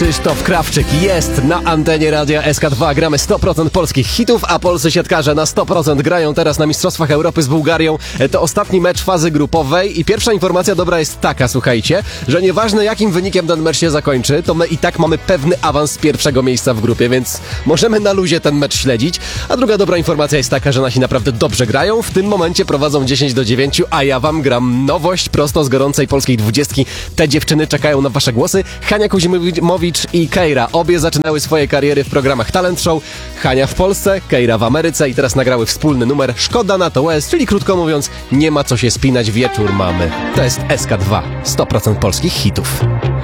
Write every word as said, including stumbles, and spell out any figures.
Krzysztof Krawczyk jest na antenie Radia S K dwa. Gramy sto procent polskich hitów, a polscy siatkarze na sto procent grają teraz na Mistrzostwach Europy z Bułgarią. To ostatni mecz fazy grupowej i pierwsza informacja dobra jest taka, słuchajcie, że nieważne jakim wynikiem ten mecz się zakończy, to my i tak mamy pewny awans z pierwszego miejsca w grupie, więc możemy na luzie ten mecz śledzić. A druga dobra informacja jest taka, że nasi naprawdę dobrze grają. W tym momencie prowadzą dziesięć do dziewięciu, a ja wam gram nowość prosto z gorącej polskiej dwudziestki. Te dziewczyny czekają na wasze głosy. Hania Kuzimowicz i Keira. Obie zaczynały swoje kariery w programach Talent Show. Hania w Polsce, Keira w Ameryce i teraz nagrały wspólny numer Szkoda na to łez, czyli krótko mówiąc, nie ma co się spinać, wieczór mamy. To jest S K dwa. sto procent polskich hitów.